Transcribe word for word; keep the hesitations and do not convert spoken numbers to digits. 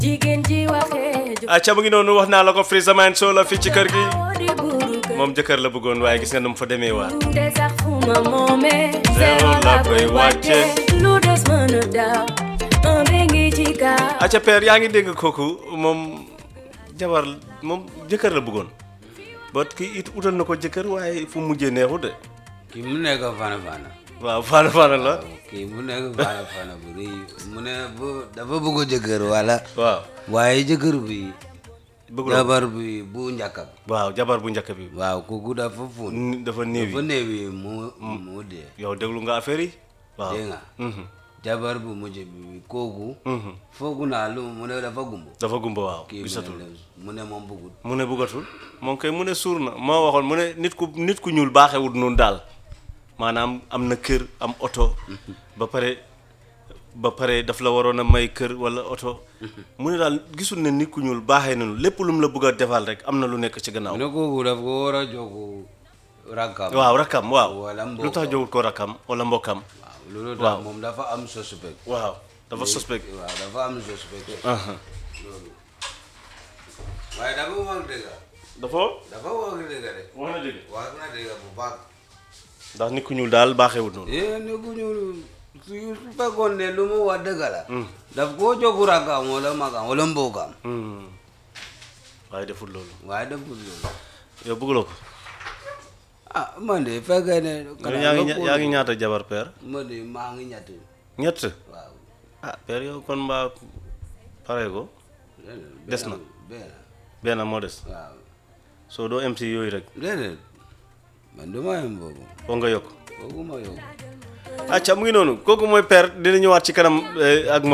acca mu ngi noonu wax naa la ko Free Zaman Show la fii ci kër gi moom jëkkër la bëggoon waaye gis nga nu mu fa demee waat zéro la koy wàcce acca père yaa ngi dégg kooku moom jabar moom jëkkër la bëggoon ba kii it utal na ko jëkkër waaye fu mujjee neexu de kii mu nekk fana fana waaw fana fana la kii mu nekk fana fana bu rëy mu ne bu dafa bëgg jëkkër wala waaw waaye jëkkër bi bëgg jabar bi bu njëkk bi waaw jabar bu njëkk bi waaw kooku dafa fun dafa néewi dafa néewi mu mu dee yow déglu nga affaire yi waaw dégg nga jabar bu mujj bi kooku foogu naa lu mu ne dafa gumbo dafa gumbo waaw gisatul mu ne moom bëggul mu ne bëggatul moom kay mu ne suur na moo waxoon mu ne nit ku nit ku ñuul baaxewut noonu daal maanaam am na kër am oto ba pare ba pare daf la waroon a may kër wala oto mu ne daal gisul ne nit ku ñuul baaxee nañu lépp lu mu la bëgg a defal rek am na lu nekk ci gannaaw. mu ne kooku daf ko war a jox rakkam. waaw rakkam waaw. wala mbokkam lu tax joxut ko rakkam wala mbokkam. waaw loolu tax moom dafa am suspect. waaw dafa suspect. waaw dafa am suspect. loolu waaye dafa wax dëgg. dafa. dafa wax dëgg de. wax na dëgg. wax na dëgg bu baax. ndax nit ku ñuul daal baaxewut noonu. eh nit ku ñuul su fekkoon ne lu mu wax dëgg la. daf koo jogu rakkam wala magam wala mbokkam. waaye deful loolu. waaye deful loolu. yow bëgguloo ko. ah man de fekkee ne. yaa ngi yaa ngi ñaata jabar père. man de maa ngi ñett. ñett. waaw. ah père yow kon mbaa pare ko. des na benn benn moo des. waaw. soo doo em si yooyu rek. déedéet man du ma yem boobu. foo nga yokk. boobu ma yokk. acca mu ngi noonu kooku mooy père dina ñëwaat ci kanam ak